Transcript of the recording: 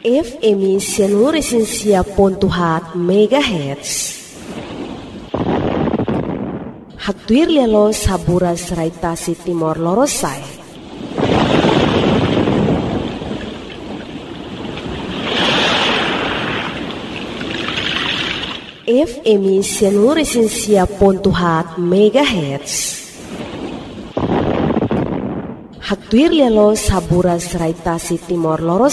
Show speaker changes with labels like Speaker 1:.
Speaker 1: FM Seluruh Pontuhat MHz. Hatuir lelo sabura seraitasi Timor Lorosai. FM Seluruh Pontuhat MHz. Hatuir lelo sabura seraitasi Timor Lorosai.